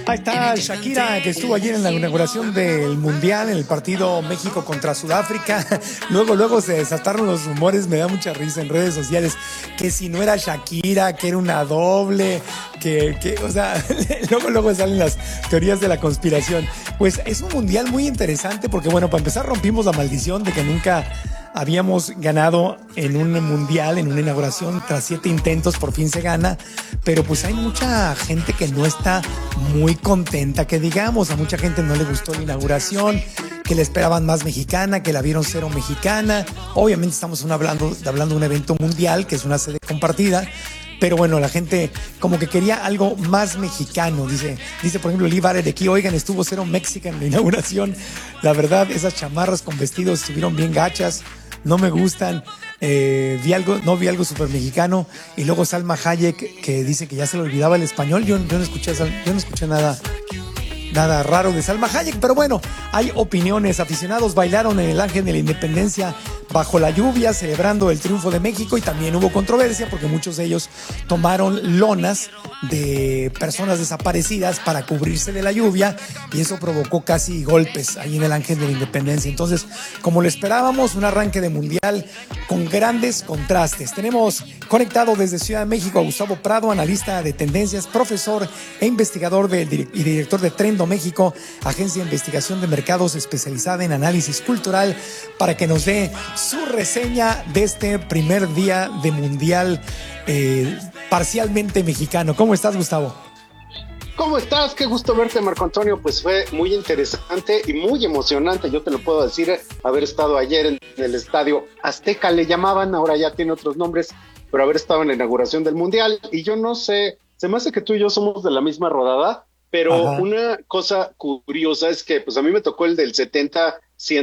Ahí está Shakira, que estuvo ayer en la inauguración del Mundial, en el partido México contra Sudáfrica. Luego se desataron los rumores, me da mucha risa en redes sociales, que si no era Shakira, que era una doble, o sea, luego salen las teorías de la conspiración. Pues es un Mundial muy interesante porque, bueno, para empezar rompimos la maldición de que nunca habíamos ganado en un mundial, en una inauguración, tras 7 intentos por fin se gana, pero pues hay mucha gente que no está muy contenta, que digamos, a mucha gente no le gustó la inauguración, que le esperaban más mexicana, que la vieron cero mexicana. Obviamente estamos hablando de un evento mundial, que es una sede compartida, pero bueno, la gente como que quería algo más mexicano. Dice por ejemplo, Lee Barrett de aquí, oigan, estuvo cero mexican en la inauguración. La verdad, esas chamarras con vestidos estuvieron bien gachas, no me gustan. Vi algo súper mexicano. Y luego Salma Hayek, que dice que ya se le olvidaba el español. Yo no escuché nada raro de Salma Hayek, pero bueno, hay opiniones. Aficionados bailaron en el Ángel de la Independencia bajo la lluvia, celebrando el triunfo de México, y también hubo controversia porque muchos de ellos tomaron lonas de personas desaparecidas para cubrirse de la lluvia, y eso provocó casi golpes ahí en el Ángel de la Independencia. Entonces, como lo esperábamos, un arranque de mundial con grandes contrastes. Tenemos conectado desde Ciudad de México a Gustavo Prado, analista de tendencias, profesor e investigador y director de Trendo México, agencia de investigación de mercados especializada en análisis cultural, para que nos dé su reseña de este primer día de mundial parcialmente mexicano. ¿Cómo estás, Gustavo? ¿Cómo estás? Qué gusto verte, Marco Antonio. Pues fue muy interesante y muy emocionante, yo te lo puedo decir, haber estado ayer en el Estadio Azteca, le llamaban, ahora ya tiene otros nombres, pero haber estado en la inauguración del Mundial. Y yo no sé, se me hace que tú y yo somos de la misma rodada, pero ajá, una cosa curiosa es que pues a mí me tocó el del 70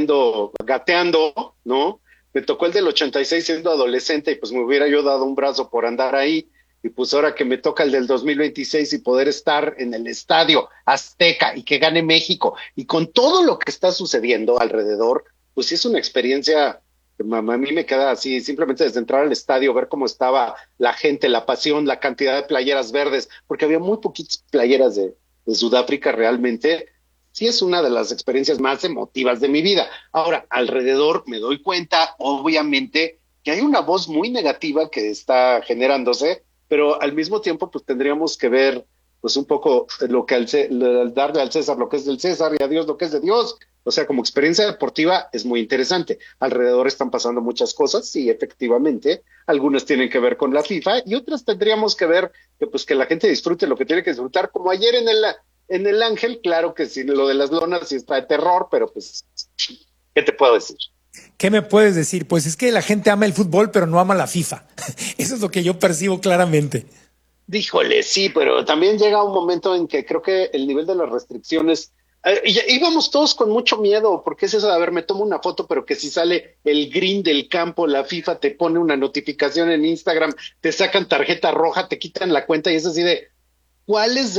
gateando, ¿no? Me tocó el del 86 siendo adolescente, y pues me hubiera yo dado un brazo por andar ahí. Y pues ahora que me toca el del 2026 y poder estar en el Estadio Azteca y que gane México, y con todo lo que está sucediendo alrededor, pues sí es una experiencia que a mí me queda así, simplemente desde entrar al estadio, ver cómo estaba la gente, la pasión, la cantidad de playeras verdes, porque había muy poquitas playeras de Sudáfrica realmente. Sí es una de las experiencias más emotivas de mi vida. Ahora, alrededor me doy cuenta, obviamente, que hay una voz muy negativa que está generándose, pero al mismo tiempo pues tendríamos que ver pues un poco lo que darle al César lo que es del César y a Dios lo que es de Dios. O sea, como experiencia deportiva es muy interesante. Alrededor están pasando muchas cosas, sí, efectivamente, algunas tienen que ver con la FIFA y otras tendríamos que ver que la gente disfrute lo que tiene que disfrutar, como ayer en el Ángel. Claro que sí, lo de las lonas sí está de terror, pero pues, ¿qué te puedo decir? ¿Qué me puedes decir? Pues es que la gente ama el fútbol, pero no ama la FIFA. Eso es lo que yo percibo claramente. Díjole, sí, pero también llega un momento en que creo que el nivel de las restricciones, íbamos todos con mucho miedo, porque es eso de, a ver, me tomo una foto, pero que si sale el green del campo, la FIFA te pone una notificación en Instagram, te sacan tarjeta roja, te quitan la cuenta, y es así de, ¿cuál es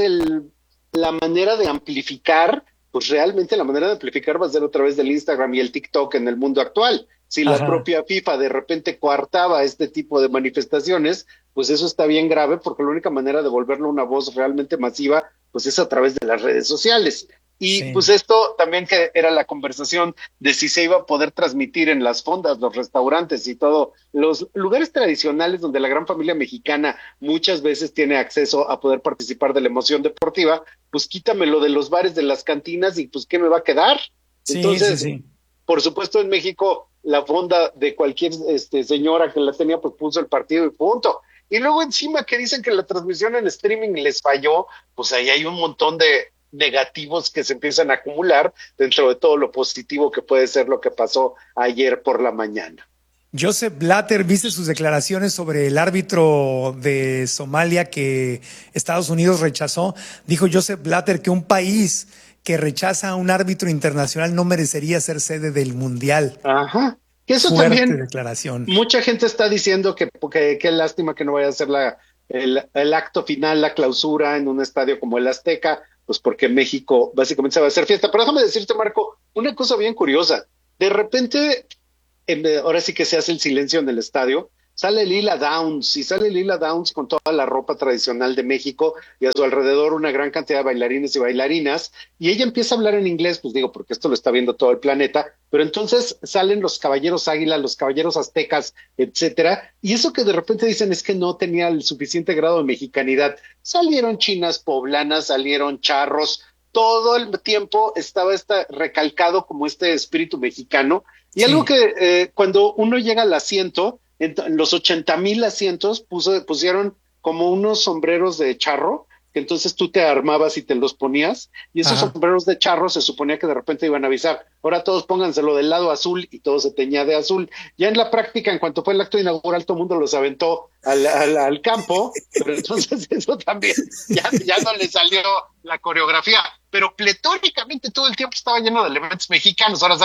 la manera de amplificar? Pues realmente la manera de amplificar va a ser a través del Instagram y el TikTok en el mundo actual. Si la propia FIFA de repente coartaba este tipo de manifestaciones, pues eso está bien grave, porque la única manera de volverlo una voz realmente masiva, pues es a través de las redes sociales. Y sí, pues esto también que era la conversación de si se iba a poder transmitir en las fondas, los restaurantes y todo, los lugares tradicionales donde la gran familia mexicana muchas veces tiene acceso a poder participar de la emoción deportiva, pues quítamelo de los bares, de las cantinas, y pues ¿qué me va a quedar? Sí, entonces, sí. Por supuesto, en México la fonda de cualquier señora que la tenía, pues puso el partido y punto. Y luego encima que dicen que la transmisión en streaming les falló, pues ahí hay un montón de negativos que se empiezan a acumular dentro de todo lo positivo que puede ser lo que pasó ayer por la mañana. Joseph Blatter, ¿viste sus declaraciones sobre el árbitro de Somalia que Estados Unidos rechazó? Dijo Joseph Blatter que un país que rechaza a un árbitro internacional no merecería ser sede del Mundial. Ajá. Que eso fuerte también, declaración. Mucha gente está diciendo que qué lástima que no vaya a ser el acto final, la clausura en un estadio como el Azteca, pues porque México básicamente se va a hacer fiesta. Pero déjame decirte, Marco, una cosa bien curiosa. De repente, ahora sí que se hace el silencio en el estadio, sale Lila Downs, y sale Lila Downs con toda la ropa tradicional de México y a su alrededor una gran cantidad de bailarines y bailarinas, y ella empieza a hablar en inglés, pues digo, porque esto lo está viendo todo el planeta, pero entonces salen los caballeros águila, los caballeros aztecas, etcétera, y eso que de repente dicen es que no tenía el suficiente grado de mexicanidad. Salieron chinas poblanas, salieron charros, todo el tiempo estaba recalcado como este espíritu mexicano, y algo Sí. que cuando uno llega al asiento, en los 80,000 asientos pusieron como unos sombreros de charro, que entonces tú te armabas y te los ponías, y esos Ajá. sombreros de charro se suponía que de repente iban a avisar, ahora todos pónganselo del lado azul, y todo se teñía de azul. Ya en la práctica, en cuanto fue el acto inaugural, todo el mundo los aventó al campo, pero entonces eso también ya no le salió la coreografía, pero pletóricamente todo el tiempo estaba lleno de elementos mexicanos. Ahora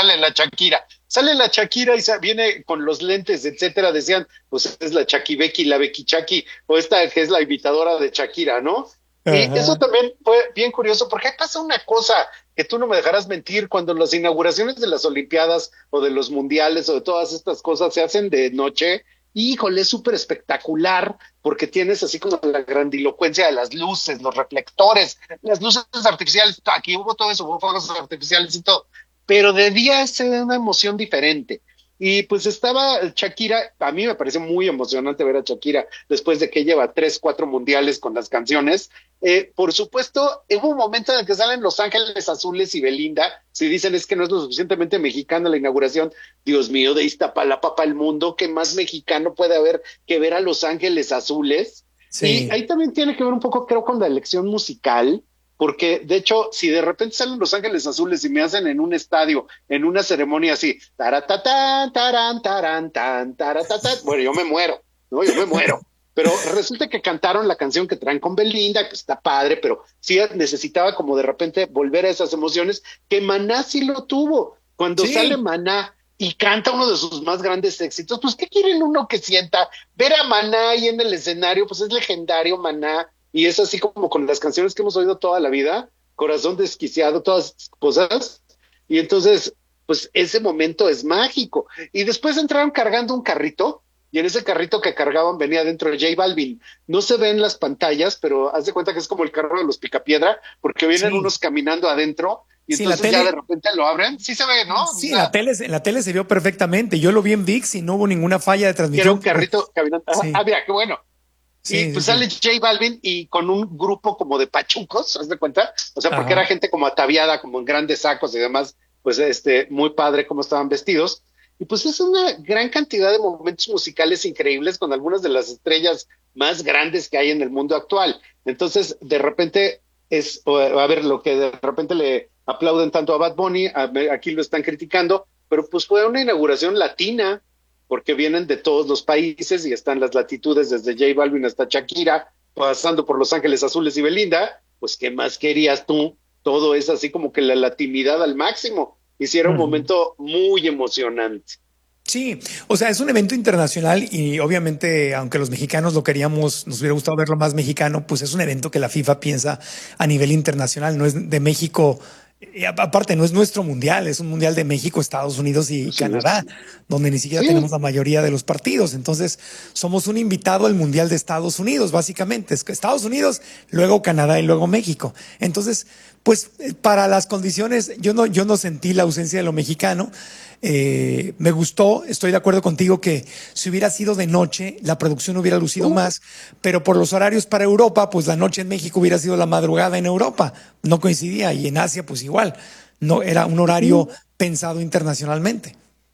sale la Shakira y viene con los lentes, etcétera, decían, pues es la Chaki Becky, la Becky Chaki, o esta que es la imitadora de Shakira, ¿no? Y eso Ajá. también fue bien curioso, porque pasa una cosa que tú no me dejarás mentir, cuando las inauguraciones de las Olimpiadas o de los mundiales o de todas estas cosas se hacen de noche, híjole, es súper espectacular, porque tienes así como la grandilocuencia de las luces, los reflectores, las luces artificiales, aquí hubo todo eso, hubo fuegos artificiales y todo, pero de día es una emoción diferente. Y pues estaba Shakira, a mí me parece muy emocionante ver a Shakira después de que lleva 3, 4 mundiales con las canciones. Por supuesto, hubo un momento en el que salen Los Ángeles Azules y Belinda, si dicen es que no es lo suficientemente mexicana la inauguración, Dios mío, de Iztapalapa para el mundo, ¿qué más mexicano puede haber que ver a Los Ángeles Azules? Y Sí. ahí también tiene que ver un poco, creo, con la elección musical, porque de hecho, si de repente salen Los Ángeles Azules y me hacen en un estadio, en una ceremonia así, taratatán, tarán, tarán, tan, taratatán, bueno, yo me muero, ¿no? Yo me muero. Pero resulta que cantaron la canción que traen con Belinda, que está padre, pero sí necesitaba como de repente volver a esas emociones, que Maná sí lo tuvo. Cuando sale Sí. Maná y canta uno de sus más grandes éxitos, pues ¿qué quieren uno que sienta? Ver a Maná ahí en el escenario, pues es legendario Maná, y es así como con las canciones que hemos oído toda la vida, Corazón Desquiciado, todas esas cosas, y entonces, pues ese momento es mágico. Y después entraron cargando un carrito, y en ese carrito que cargaban venía dentro de J Balvin. No se ve en las pantallas, pero haz de cuenta que es como el carro de los Picapiedra, porque vienen Sí. unos caminando adentro, y Sí, en la entonces ya de tele. repente lo abren. Sí se ve, ¿no? O Sí, sea, en la tele se vio perfectamente. Yo lo vi en VIX y no hubo ninguna falla de que era transmisión. un carrito caminando. Sí, Mira, qué bueno. Y sí, sí, pues sí. sale J Balvin y con un grupo como de pachucos, ¿haz de cuenta? O sea, porque era Ajá. gente como ataviada, como en grandes sacos y demás, pues muy padre cómo estaban vestidos. Y pues es una gran cantidad de momentos musicales increíbles con algunas de las estrellas más grandes que hay en el mundo actual. Entonces, de repente a ver, lo que de repente le aplauden tanto a Bad Bunny, aquí lo están criticando, pero pues fue una inauguración latina, porque vienen de todos los países y están las latitudes desde J Balvin hasta Shakira, pasando por Los Ángeles Azules y Belinda, pues ¿qué más querías tú? Todo es así como que la latinidad al máximo. Hiciera un Ujú. momento muy emocionante. Sí, o sea, es un evento internacional y obviamente, aunque los mexicanos lo queríamos, nos hubiera gustado verlo más mexicano, pues es un evento que la FIFA piensa a nivel internacional, no es de México. Aparte, no es nuestro mundial, es un mundial de México, Estados Unidos y Sí, Canadá, donde ni siquiera tenemos sí. la mayoría de los partidos. Entonces, somos un invitado al mundial de Estados Unidos, básicamente. Es que Estados Unidos, luego Canadá y luego México. Entonces, pues para las condiciones, yo no sentí la ausencia de lo mexicano. Me gustó, estoy de acuerdo contigo que si hubiera sido de noche, la producción hubiera lucido Uh, más, pero por los horarios para Europa, pues la noche en México hubiera sido la madrugada en Europa, no coincidía, y en Asia pues igual, no era un horario uh. pensado internacionalmente.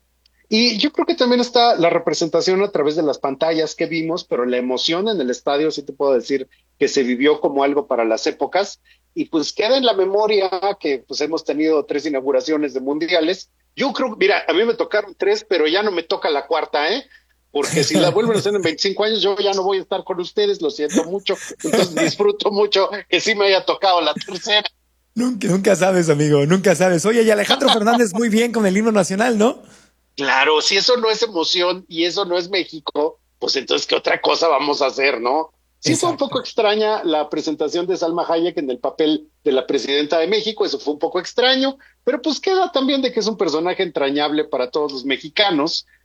Y yo creo que también está la representación a través de las pantallas que vimos, pero la emoción en el estadio sí te puedo decir que se vivió como algo para las épocas y pues queda en la memoria que pues hemos tenido 3 inauguraciones de mundiales. Yo creo, mira, a mí me tocaron 3, pero ya no me toca la cuarta, ¿eh? Porque si la vuelven a hacer en 25 años, yo ya no voy a estar con ustedes, lo siento mucho. Entonces disfruto mucho que sí me haya tocado la tercera. Nunca sabes, amigo, nunca sabes. Oye, y Alejandro Fernández muy bien con el himno nacional, ¿no? Claro, si eso no es emoción y eso no es México, pues entonces, ¿qué otra cosa vamos a hacer, no? Sí fue un poco Exacto. extraña la presentación de Salma Hayek en el papel de la presidenta de México, eso fue un poco extraño, pero pues queda también de que es un personaje entrañable para todos los mexicanos.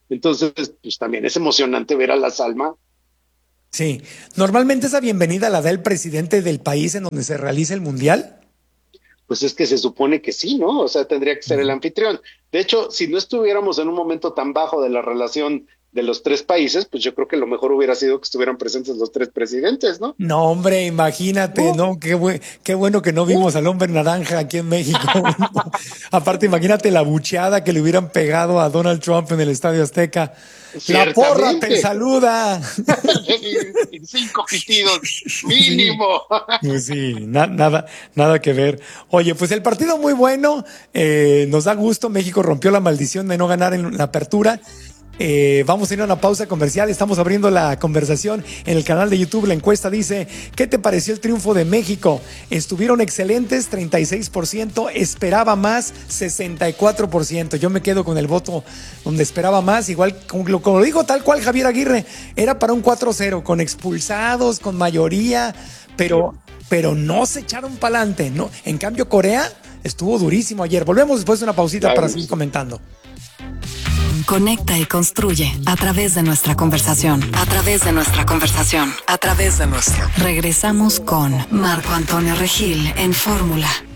Entonces, pues también es emocionante ver a la Salma. Sí, normalmente esa bienvenida la da el presidente del país en donde se realiza el mundial. Pues es que se supone que sí, ¿no? O sea, tendría que ser el anfitrión. De hecho, si no estuviéramos en un momento tan bajo de la relación de los tres países, pues yo creo que lo mejor hubiera sido que estuvieran presentes los tres presidentes, ¿no? No, hombre, imagínate, no, qué bueno que no vimos al hombre naranja aquí en México. Aparte, imagínate la bucheada que le hubieran pegado a Donald Trump en el Estadio Azteca. La porra te saluda. 5 pitidos, mínimo. Pues sí, nada que ver. Oye, pues el partido muy bueno, nos da gusto. México rompió la maldición de no ganar en la apertura. Vamos a ir a una pausa comercial. Estamos abriendo la conversación en el canal de YouTube. La encuesta dice: ¿qué te pareció el triunfo de México? Estuvieron excelentes, 36%. Esperaba más, 64%. Yo me quedo con el voto donde esperaba más. Igual, como lo dijo tal cual Javier Aguirre, era para un 4-0, con expulsados, con mayoría, pero no se echaron para adelante, ¿no? En cambio, Corea estuvo durísimo ayer. Volvemos después de una pausita para seguir comentando. Conecta y construye a través de nuestra conversación. A través de nuestra conversación. A través de nuestra. Regresamos con Marco Antonio Regil en Fórmula.